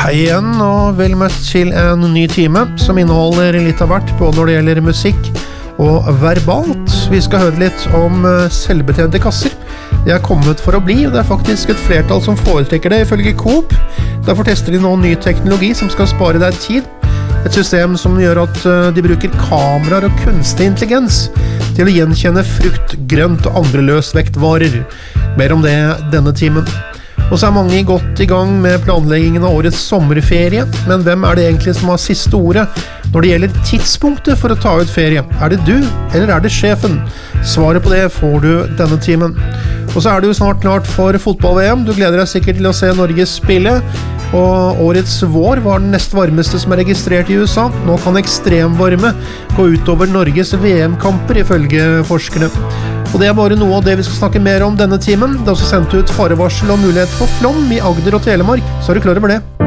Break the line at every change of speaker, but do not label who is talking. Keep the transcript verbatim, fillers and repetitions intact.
Hei igjen, og vel møtt til en ny time som inneholder litt av hvert, både når det gjelder musikk og verbalt. Vi skal høre litt om selvbetjente kasser. De er kommet for å bli, og det er faktisk et flertall som foretrekker det, ifølge Coop. Derfor tester de nå ny teknologi som skal spare deg tid. Et system som gjør at de bruker kameraer og kunstig intelligens til å gjenkjenne frukt, grønt og andre løsvektvarer. Mer om det denne timen. Og så er mange godt i gang med planleggingen av årets sommerferie, men hvem er det egentlig som har siste ordet når det gjelder tidspunktet for å ta ut ferie? Er det du, eller er det sjefen? Svaret på det får du denne timen. Og så er det jo snart klart for fotball-V M. Du gleder deg sikkert til å se Norge spille, og årets vår var den nest varmeste som er registrert i U S A. Nå kan ekstremvarme gå utover Norges V M-kamper ifølge forskerne. Og det er bare noe av det vi skal snakke mer om denne timen. Det er også sendt ut farevarsel om mulighet for flom i Agder og Telemark, så er du klar over det.